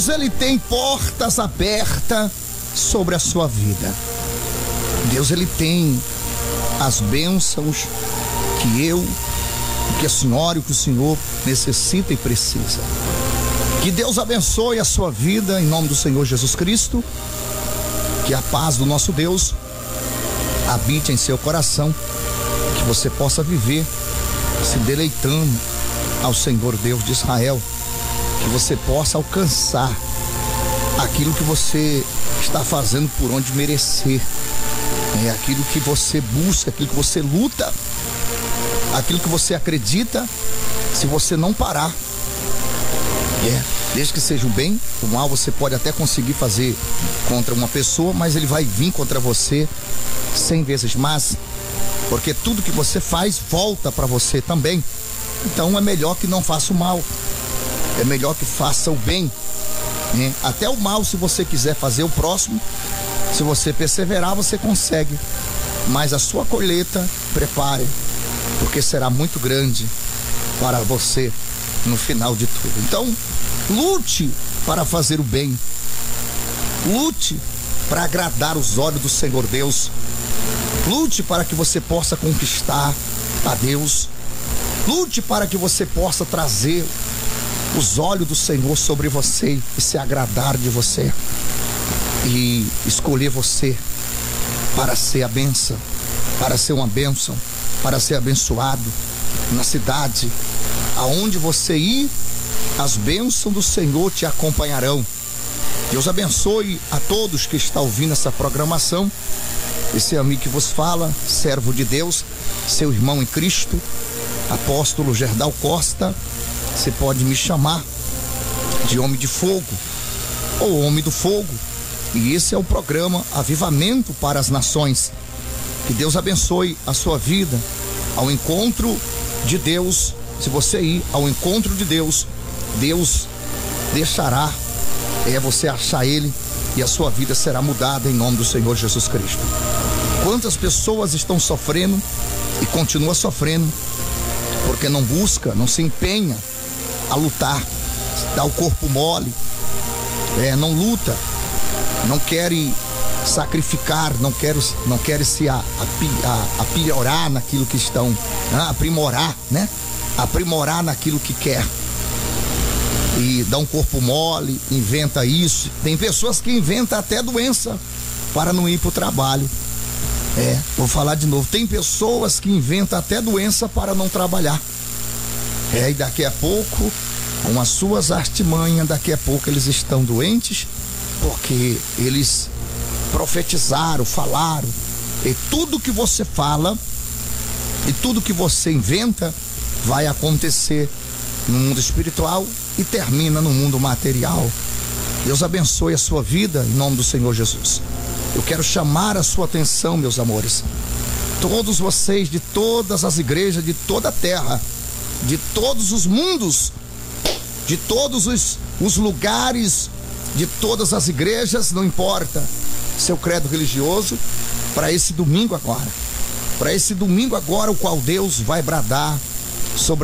Deus, ele tem portas abertas sobre a sua vida. Deus, ele tem as bênçãos que a senhora e que o senhor necessita e precisa. Que Deus abençoe a sua vida em nome do Senhor Jesus Cristo. Que a paz do nosso Deus habite em seu coração. Que você possa viver se deleitando ao Senhor Deus de Israel. Que você possa alcançar aquilo que você está fazendo por onde merecer. É aquilo que você busca, aquilo que você luta, aquilo que você acredita. Se você não parar, desde que seja o bem, o mal você pode até conseguir fazer contra uma pessoa, mas ele vai vir contra você 100 vezes mais, porque tudo que você faz volta para você também. Então é melhor que não faça o mal, é melhor que faça o bem, né? Até o mal, se você quiser fazer o próximo, se você perseverar, você consegue, mas a sua colheita, prepare, porque será muito grande para você no final de tudo. Então, lute para fazer o bem, lute para agradar os olhos do Senhor Deus, lute para que você possa conquistar a Deus, lute para que você possa trazer os olhos do Senhor sobre você e se agradar de você e escolher você para ser a bênção, para ser uma bênção, para ser abençoado na cidade aonde você ir. As bênçãos do Senhor te acompanharão. Deus abençoe a todos que estão ouvindo essa programação. Esse amigo que vos fala, servo de Deus, seu irmão em Cristo, apóstolo Gerdal Costa. Você pode me chamar de Homem de Fogo ou Homem do Fogo. E esse é o programa Avivamento para as Nações. Que Deus abençoe a sua vida ao encontro de Deus. Se você ir ao encontro de Deus, Deus deixará você achar Ele e a sua vida será mudada em nome do Senhor Jesus Cristo. Quantas pessoas estão sofrendo e continuam sofrendo porque não busca, não se empenha a lutar, dá o corpo mole, não luta, não quer sacrificar, não quer se aprimorar naquilo que estão, aprimorar, né? Aprimorar naquilo que quer e dá um corpo mole, inventa isso. Tem pessoas que inventam até doença para não ir para o trabalho. Vou falar de novo, tem pessoas que inventam até doença para não trabalhar. E daqui a pouco, com as suas artimanhas, daqui a pouco eles estão doentes, porque eles profetizaram, falaram, e tudo que você fala e tudo que você inventa vai acontecer no mundo espiritual e termina no mundo material. Deus abençoe a sua vida em nome do Senhor Jesus. Eu quero chamar a sua atenção, meus amores, todos vocês de todas as igrejas de toda a terra, de todos os mundos, de todos os lugares, de todas as igrejas, não importa seu credo religioso, para esse domingo agora, o qual Deus vai bradar sobre